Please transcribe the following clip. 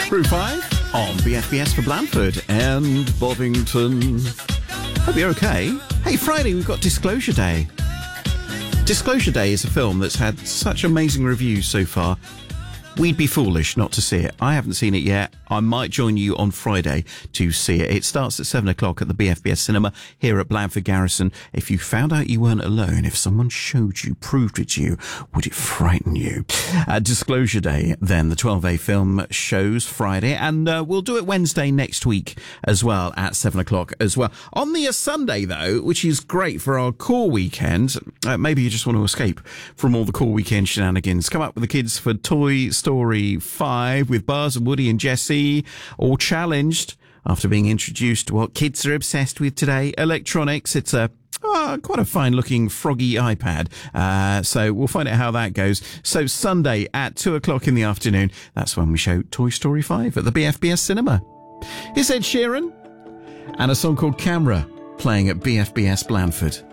Through 5 on BFBS for Blandford and Bobbington. Hope you're okay. Hey, Friday, we've got Disclosure Day. Disclosure Day is a film that's had such amazing reviews so far. We'd be foolish not to see it. I haven't seen it yet. I might join you on Friday to see it. It starts at 7 o'clock at the BFBS Cinema here at Blandford Garrison. If you found out you weren't alone, if someone showed you, proved it to you, would it frighten you? Disclosure Day, then, the 12A film shows Friday, and we'll do it Wednesday next week as well at 7 o'clock as well. On the Sunday, though, which is great for our core weekend, maybe you just want to escape from all the core weekend shenanigans. Come up with the kids for Toy Story 5 with Buzz and Woody and Jessie, all challenged after being introduced to what kids are obsessed with today, electronics. It's quite a fine-looking froggy iPad. So we'll find out how that goes. So Sunday at 2 o'clock in the afternoon, that's when we show Toy Story 5 at the BFBS Cinema. Here's Ed Sheeran and a song called Camera playing at BFBS Blandford.